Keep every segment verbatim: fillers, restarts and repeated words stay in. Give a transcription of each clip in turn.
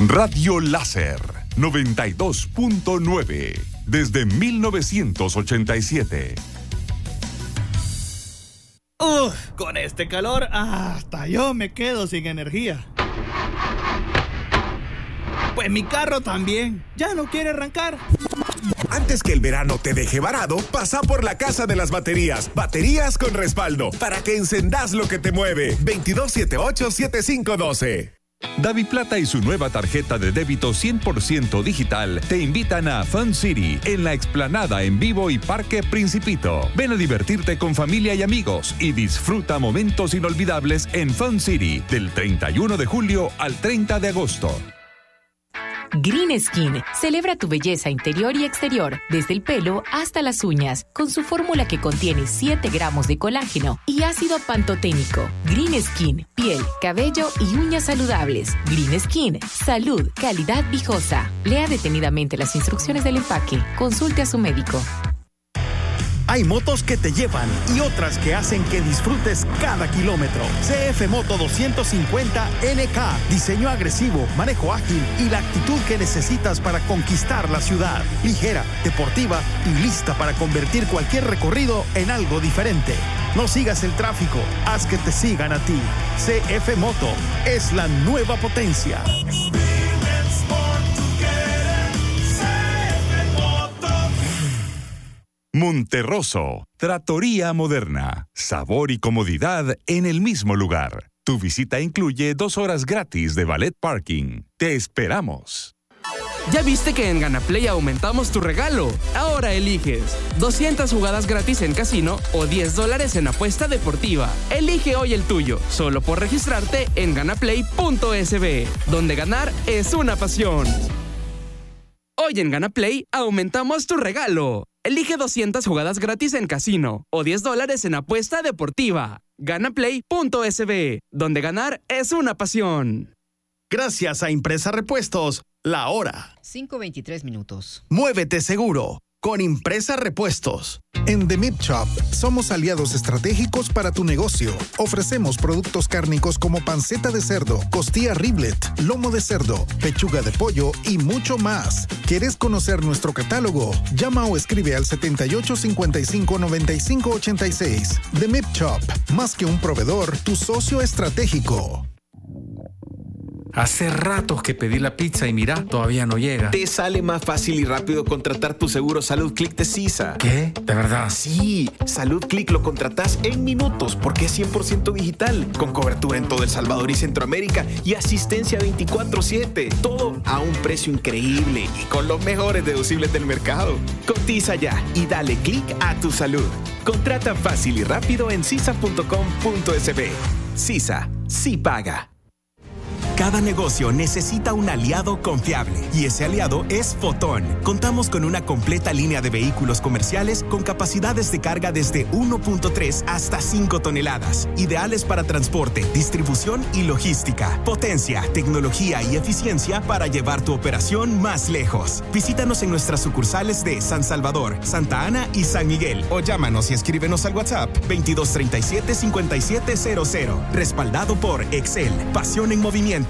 Radio Láser noventa y dos punto nueve desde mil novecientos ochenta y siete. Uf, con este calor hasta yo me quedo sin energía. Pues mi carro también ya no quiere arrancar. Antes que el verano te deje varado, pasa por la Casa de las Baterías. Baterías con respaldo, para que encendas lo que te mueve. veintidós setenta y ocho setenta y cinco doce. DaviPlata y su nueva tarjeta de débito cien por ciento digital te invitan a Fun City en la explanada en vivo y Parque Principito. Ven a divertirte con familia y amigos y disfruta momentos inolvidables en Fun City del treinta y uno de julio al treinta de agosto. Green Skin celebra tu belleza interior y exterior, desde el pelo hasta las uñas, con su fórmula que contiene siete gramos de colágeno y ácido pantoténico. Green Skin, piel, cabello y uñas saludables. Green Skin, salud, calidad viejosa. Lea detenidamente las instrucciones del empaque. Consulte a su médico. Hay motos que te llevan y otras que hacen que disfrutes cada kilómetro. C F Moto doscientos cincuenta N K. Diseño agresivo, manejo ágil y la actitud que necesitas para conquistar la ciudad. Ligera, deportiva y lista para convertir cualquier recorrido en algo diferente. No sigas el tráfico, haz que te sigan a ti. C F Moto es la nueva potencia. Monterroso, Trattoria Moderna. Sabor y comodidad en el mismo lugar. Tu visita incluye dos horas gratis de valet parking. Te esperamos. ¿Ya viste que en GanaPlay aumentamos tu regalo? Ahora eliges doscientas jugadas gratis en casino o diez dólares en apuesta deportiva. Elige hoy el tuyo, solo por registrarte en ganaplay punto es be, donde ganar es una pasión. Hoy en GanaPlay aumentamos tu regalo. Elige doscientas jugadas gratis en casino o diez dólares en apuesta deportiva. ganaplay punto es be, donde ganar es una pasión. Gracias a Impresa Repuestos, la hora. cinco veintitrés minutos. Muévete seguro con Impresa Repuestos. En The Meat Shop somos aliados estratégicos para tu negocio. Ofrecemos productos cárnicos como panceta de cerdo, costilla riblet, lomo de cerdo, pechuga de pollo y mucho más. ¿Quieres conocer nuestro catálogo? Llama o escribe al setenta y ocho cincuenta y cinco noventa y cinco ochenta y seis. The Meat Shop, más que un proveedor, tu socio estratégico. Hace ratos que pedí la pizza y mira, todavía no llega. Te sale más fácil y rápido contratar tu seguro Salud Click de CISA. ¿Qué? ¿De verdad? Sí, Salud Click lo contratás en minutos porque es cien por ciento digital, con cobertura en todo El Salvador y Centroamérica y asistencia veinticuatro siete. Todo a un precio increíble y con los mejores deducibles del mercado. Cotiza ya y dale clic a tu salud. Contrata fácil y rápido en cisa punto com punto es be. CISA, sí paga. Cada negocio necesita un aliado confiable y ese aliado es Fotón. Contamos con una completa línea de vehículos comerciales con capacidades de carga desde uno punto tres hasta cinco toneladas, ideales para transporte, distribución y logística. Potencia, tecnología y eficiencia para llevar tu operación más lejos. Visítanos en nuestras sucursales de San Salvador, Santa Ana y San Miguel o llámanos y escríbenos al WhatsApp veintidós treinta y siete cincuenta y siete cero cero. Respaldado por Excel, pasión en movimiento.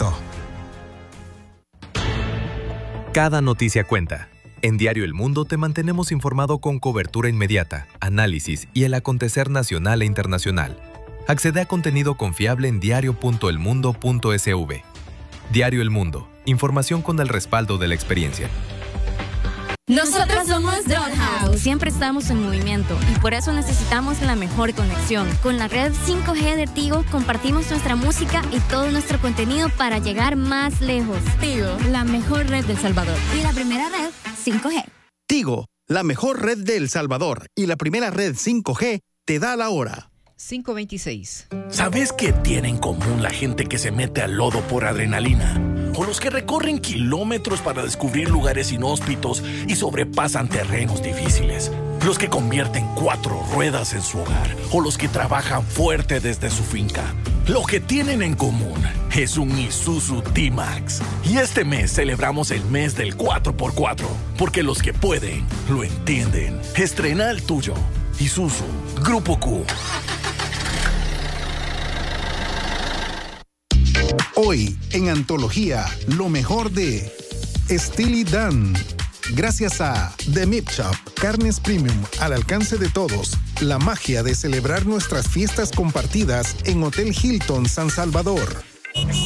Cada noticia cuenta. En Diario El Mundo te mantenemos informado con cobertura inmediata, análisis y el acontecer nacional e internacional. Accede a contenido confiable en diario punto el mundo punto es be. Diario El Mundo. Información con el respaldo de la experiencia. Nosotros somos Dollhouse. Siempre estamos en movimiento y por eso necesitamos la mejor conexión. Con la red cinco G de Tigo compartimos nuestra música y todo nuestro contenido para llegar más lejos. Tigo, la mejor red de El Salvador. Y la primera red cinco G. Tigo, la mejor red de El Salvador y la primera red cinco G te da la hora. cinco veintiséis. ¿Sabes qué tiene en común la gente que se mete al lodo por adrenalina? O los que recorren kilómetros para descubrir lugares inhóspitos y sobrepasan terrenos difíciles. Los que convierten cuatro ruedas en su hogar. O los que trabajan fuerte desde su finca. Lo que tienen en común es un Isuzu D-Max. Y este mes celebramos el mes del cuatro por cuatro. Porque los que pueden, lo entienden. Estrena el tuyo. Isuzu, Grupo Q. Hoy, en Antología, lo mejor de Steely Dan. Gracias a The Meat Shop, carnes premium al alcance de todos. La magia de celebrar nuestras fiestas compartidas en Hotel Hilton San Salvador.